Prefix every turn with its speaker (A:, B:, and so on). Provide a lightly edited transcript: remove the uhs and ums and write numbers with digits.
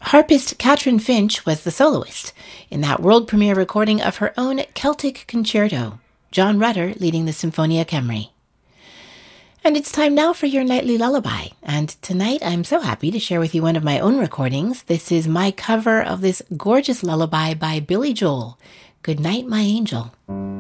A: Harpist Katrin Finch was the soloist in that world premiere recording of her own Celtic concerto, John Rutter leading the Symphonia Cymru. And it's time now for your nightly lullaby, and tonight I'm so happy to share with you one of my own recordings. This is my cover of this gorgeous lullaby by Billy Joel, Good Night, My Angel.